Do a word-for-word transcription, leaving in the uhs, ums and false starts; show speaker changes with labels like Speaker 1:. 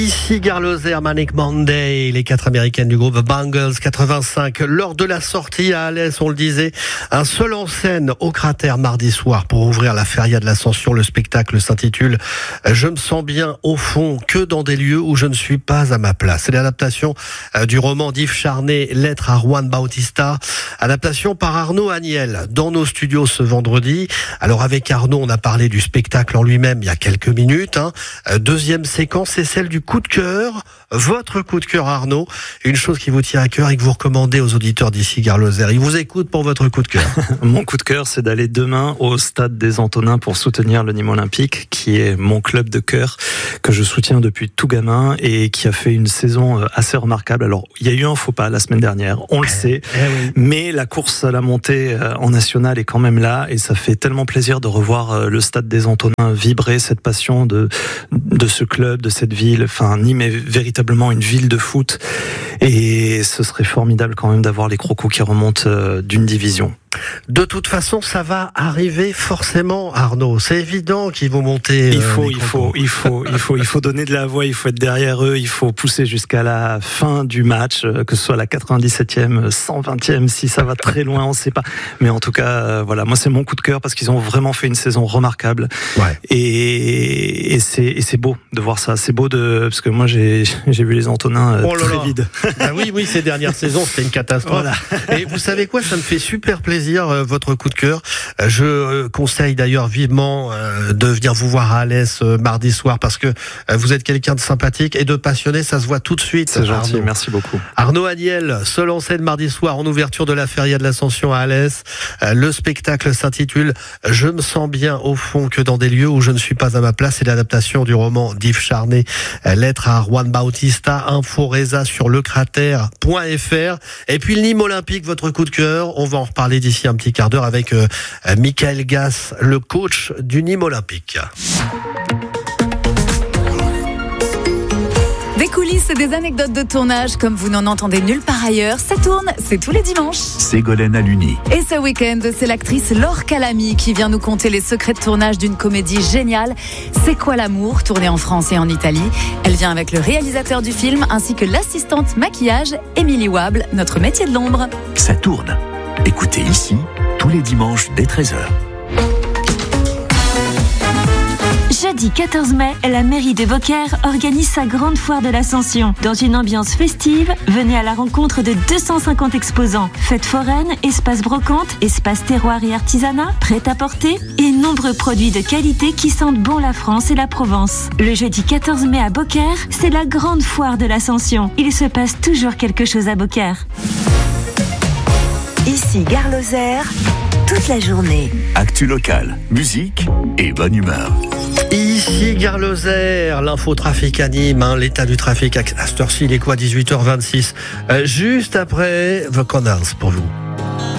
Speaker 1: Ici Gare Lozère, Manic Monday, les quatre américaines du groupe Bangles quatre-vingt-cinq. Lors de la sortie à Alès, on le disait, un seul en scène au Cratère mardi soir pour ouvrir la Feria de l'Ascension. Le spectacle s'intitule « Je me sens bien au fond que dans des lieux où je ne suis pas à ma place ». C'est l'adaptation du roman d'Yves Charnay, Lettre à Juan Bautista, adaptation par Arnaud Agnel dans nos studios ce vendredi. Alors avec Arnaud, on a parlé du spectacle en lui-même il y a quelques minutes. Hein. Deuxième séquence, c'est celle du coup de cœur, votre coup de cœur Arnaud, une chose qui vous tient à cœur et que vous recommandez aux auditeurs d'ici Gare Lozère. Ils vous écoutent pour votre coup de cœur.
Speaker 2: Mon coup de cœur, c'est d'aller demain au Stade des Antonins pour soutenir le Nîmes Olympique, qui est mon club de cœur, que je soutiens depuis tout gamin et qui a fait une saison assez remarquable. Alors, il y a eu un faux pas la semaine dernière, on le sait,
Speaker 1: eh oui.
Speaker 2: mais la course à la montée en national est quand même là et ça fait tellement plaisir de revoir le Stade des Antonins vibrer, cette passion de, de ce club, de cette ville. Enfin, Nîmes est véritablement une ville de foot et ce serait formidable quand même d'avoir les Crocos qui remontent d'une division.
Speaker 1: De toute façon, ça va arriver forcément, Arnaud. C'est évident qu'ils vont monter.
Speaker 2: Il faut,
Speaker 1: euh,
Speaker 2: il faut, il faut, il faut, il faut donner de la voix. Il faut être derrière eux. Il faut pousser jusqu'à la fin du match, que ce soit la quatre-vingt-dix-septième, cent vingtième, si ça va très loin, on ne sait pas. Mais en tout cas, euh, voilà, moi c'est mon coup de cœur parce qu'ils ont vraiment fait une saison remarquable.
Speaker 1: Ouais.
Speaker 2: Et, et c'est, et c'est beau de voir ça. C'est beau de, parce que moi j'ai, j'ai vu les Antonins euh,
Speaker 1: oh là
Speaker 2: très
Speaker 1: là.
Speaker 2: vides.
Speaker 1: Ah oui, oui, ces dernières saisons, c'était une catastrophe. Voilà. Et vous savez quoi, ça me fait super plaisir. Votre coup de cœur. Je conseille d'ailleurs vivement de venir vous voir à Alès mardi soir parce que vous êtes quelqu'un de sympathique et de passionné, ça se voit tout de suite.
Speaker 2: C'est gentil,
Speaker 1: Arnaud.
Speaker 2: Merci beaucoup.
Speaker 1: Arnaud Agnel, seul en scène mardi soir en ouverture de la Feria de l'Ascension à Alès. Le spectacle s'intitule « Je me sens bien au fond que dans des lieux où je ne suis pas à ma place ». C'est l'adaptation du roman d'Yves Charnay, Lettre à Juan Bautista. Info Reza sur lecratère point f r. Et puis le Nîmes Olympique, votre coup de cœur. On va en reparler d'ici un petit quart d'heure avec euh, Michael Gass, le coach du Nîmes Olympique.
Speaker 3: Des coulisses et des anecdotes de tournage comme vous n'en entendez nulle part ailleurs, ça tourne, c'est tous les dimanches.
Speaker 4: Ségolène Aluni.
Speaker 3: Et ce week-end, c'est l'actrice Laure Calamy qui vient nous conter les secrets de tournage d'une comédie géniale, C'est quoi l'amour, tournée en France et en Italie. Elle vient avec le réalisateur du film ainsi que l'assistante maquillage, Émilie Wable, notre métier de l'ombre.
Speaker 4: Ça tourne. Écoutez ici, tous les dimanches dès treize heures.
Speaker 5: Jeudi quatorze mai, la mairie de Beaucaire organise sa grande foire de l'Ascension. Dans une ambiance festive, venez à la rencontre de deux cent cinquante exposants. Fêtes foraines, espace brocante, espace terroir et artisanat, prêt-à-porter et nombreux produits de qualité qui sentent bon la France et la Provence. Le jeudi quatorze mai à Beaucaire, c'est la grande foire de l'Ascension. Il se passe toujours quelque chose à Beaucaire.
Speaker 6: Ici Gare Lozère, toute la journée.
Speaker 4: Actu locale, musique et bonne humeur.
Speaker 1: Ici Gare Lozère, l'infotrafic à Nîmes, hein, l'état du trafic à cette heure-ci, il est quoi, dix-huit heures vingt-six, euh, juste après The Connells pour vous.